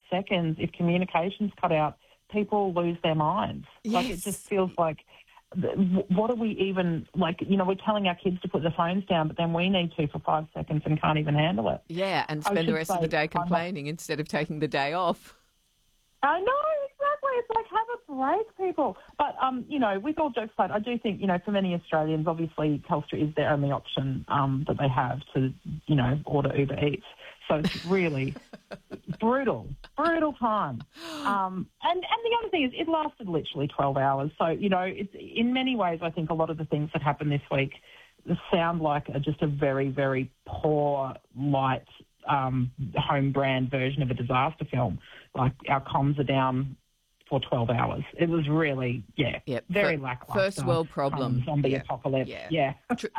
seconds, if communication's cut out, people lose their minds. Yes. Like, it just feels like, what are we even, like, you know, we're telling our kids to put their phones down, but then we need to for 5 seconds and can't even handle it. Yeah, and spend the rest of the day complaining instead of taking the day off. I know, exactly. It's like, have a break, people. But, you know, with all jokes aside, I do think, you know, for many Australians, obviously Telstra is their only option that they have to, you know, order Uber Eats. So it's really brutal time. And the other thing is, it lasted literally 12 hours. So, you know, it's, in many ways, I think a lot of the things that happened this week sound like just a very, very poor, light, home brand version of a disaster film. Like, our comms are down for 12 hours. It was really, very lackluster. First world problem. Zombie apocalypse. Yeah.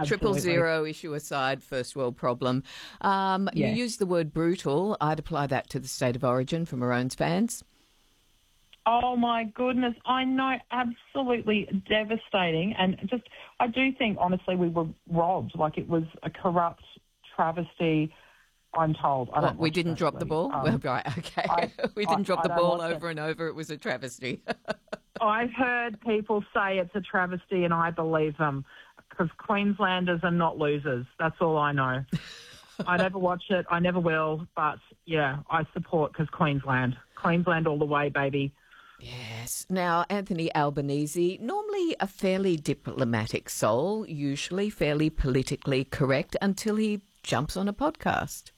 000 issue aside, first world problem. You used the word brutal. I'd apply that to the state of origin for Maroons fans. Oh, my goodness. I know, absolutely devastating. And just, I do think, honestly, we were robbed. Like, it was a corrupt travesty, I'm told. We didn't drop the ball? Right, okay. We didn't drop the ball over and over. It was a travesty. I've heard people say it's a travesty, and I believe them, because Queenslanders are not losers. That's all I know. I never watch it. I never will. But, yeah, I support, because Queensland all the way, baby. Yes. Now, Anthony Albanese, normally a fairly diplomatic soul, usually fairly politically correct, until he jumps on a podcast.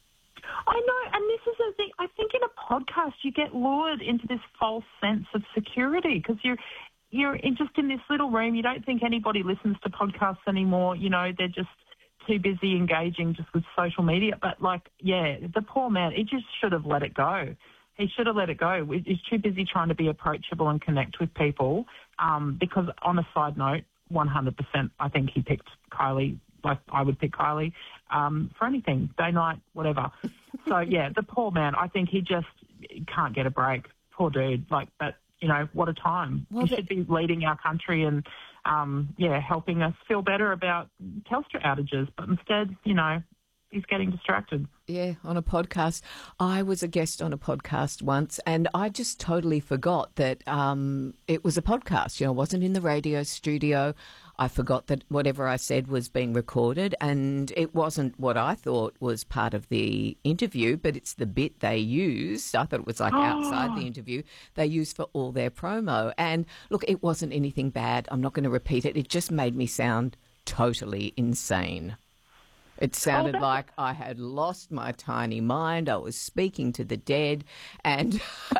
I know, and this is the thing. I think in a podcast you get lured into this false sense of security, because you're just in this little room. You don't think anybody listens to podcasts anymore. You know, they're just too busy engaging just with social media. But, like, yeah, the poor man, he just should have let it go. He should have let it go. He's too busy trying to be approachable and connect with people, because, on a side note, 100% I think he picked Kylie. Like, I would pick Kylie for anything, day, night, whatever. So, yeah, the poor man, I think he just can't get a break. Poor dude. Like, but, you know, what a time. He should be leading our country and, helping us feel better about Telstra outages. But instead, you know, he's getting distracted. Yeah, on a podcast. I was a guest on a podcast once, and I just totally forgot that it was a podcast. You know, I wasn't in the radio studio. I forgot that whatever I said was being recorded, and it wasn't what I thought was part of the interview, but it's the bit they used. I thought it was like outside the interview. They used for all their promo. And look, it wasn't anything bad. I'm not going to repeat it. It just made me sound totally insane. It sounded like I had lost my tiny mind. I was speaking to the dead, and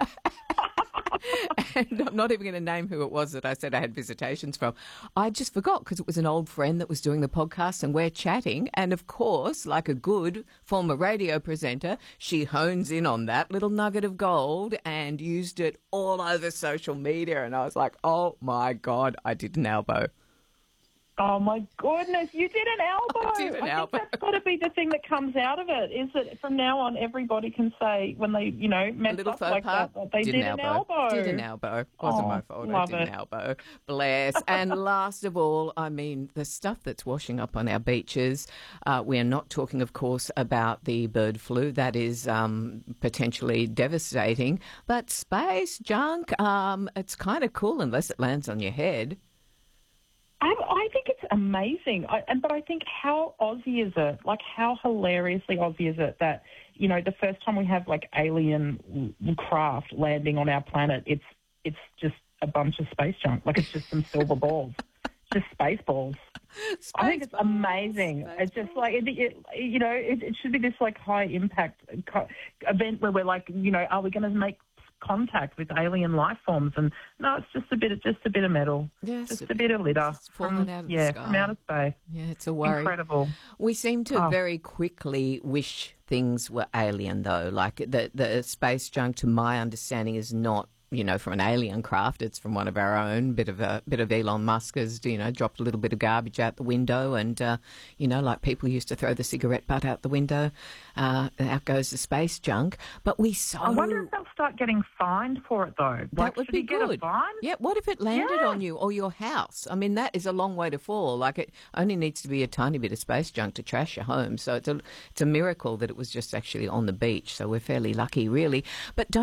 and I'm not even going to name who it was that I said I had visitations from. I just forgot, because it was an old friend that was doing the podcast, and we're chatting. And, of course, like a good former radio presenter, she hones in on that little nugget of gold and used it all over social media. And I was like, oh, my God, I did an elbow. Oh, my goodness, you did an elbow. I did an elbow. Think that's got to be the thing that comes out of it, is that from now on everybody can say, when they, you know, mess up like that, they did an elbow. Did an elbow. Wasn't my fault. I did an elbow. Bless. And last of all, I mean, the stuff that's washing up on our beaches, we are not talking, of course, about the bird flu. That is potentially devastating. But space junk, it's kind of cool unless it lands on your head. I think it's amazing. But I think, how Aussie is it? Like, how hilariously Aussie is it that, you know, the first time we have, like, alien craft landing on our planet, it's just a bunch of space junk. Like, it's just some silver balls. Just space balls. I think it's amazing. It's just like, it should be this, like, high impact event where we're like, you know, are we going to make contact with alien life forms? And no, it's just a bit of metal. Yes, just a bit of litter. Falling out of the sky. From outer space. Yeah, it's a worry. Incredible. We seem to very quickly wish things were alien, though. Like, the space junk, to my understanding, is not, you know, from an alien craft. It's from one of our own. Bit of Elon Musk has, you know, dropped a little bit of garbage out the window, and you know, like people used to throw the cigarette butt out the window. Out goes the space junk. But I wonder if they'll start getting fined for it, though. That would be good. Get a fine? Yeah. What if it landed on you or your house? I mean, that is a long way to fall. Like, it only needs to be a tiny bit of space junk to trash your home. So it's a miracle that it was just actually on the beach. So we're fairly lucky, really. But don't